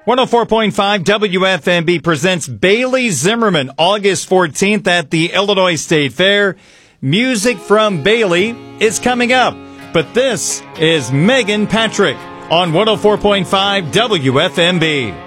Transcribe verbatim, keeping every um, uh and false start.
one oh four point five W F M B presents Bailey Zimmerman, August fourteenth at the Illinois State Fair. Music from Bailey is coming up, but this is Megan Patrick on one oh four point five W F M B.